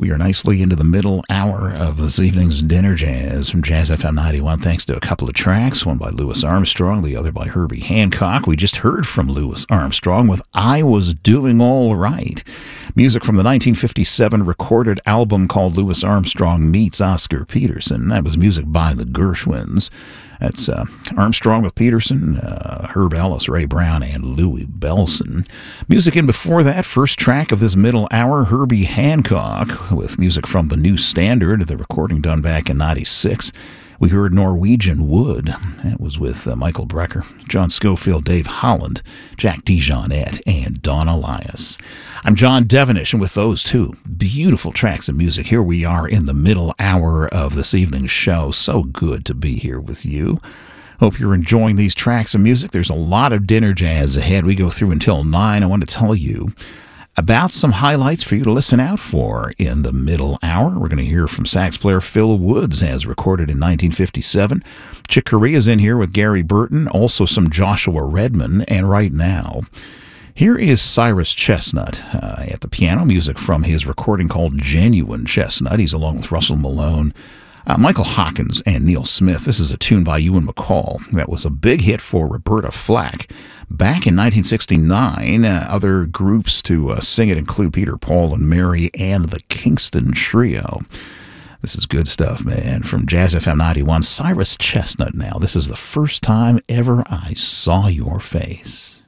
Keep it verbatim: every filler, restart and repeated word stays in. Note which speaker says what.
Speaker 1: We are nicely into the middle hour of this evening's Dinner Jazz from Jazz F M ninety-one, thanks to a couple of tracks, one by Louis Armstrong, the other by Herbie Hancock. We just heard from Louis Armstrong with I Was Doing All Right, music from the nineteen fifty-seven recorded album called Louis Armstrong Meets Oscar Peterson. That was music by the Gershwins. That's uh, Armstrong with Peterson, uh, Herb Ellis, Ray Brown, and Louis Bellson. Music in before that, first track of this middle hour, Herbie Hancock with music from The New Standard, the recording done back in ninety-six. We heard Norwegian Wood. That was with uh, Michael Brecker, John Scofield, Dave Holland, Jack DeJohnette, and Don Elias. I'm John Devenish, and with those two beautiful tracks of music, here we are in the middle hour of this evening's show. So good to be here with you. Hope you're enjoying these tracks of music. There's a lot of dinner jazz ahead. We go through until nine. I want to tell you about some highlights for you to listen out for in the middle hour. We're going to hear from sax player Phil Woods, as recorded in nineteen fifty-seven. Chick Corea's in here with Gary Burton, also some Joshua Redman, and right now, here is Cyrus Chestnut uh, at the piano, music from his recording called Genuine Chestnut. He's along with Russell Malone, Uh, Michael Hawkins, and Neil Smith. This is a tune by Ewan McCall that was a big hit for Roberta Flack back in nineteen sixty-nine. Uh, other groups to uh, sing it include Peter, Paul, and Mary, and the Kingston Trio. This is good stuff, man. From Jazz F M ninety-one, Cyrus Chestnut now. This is The First Time Ever I Saw Your Face.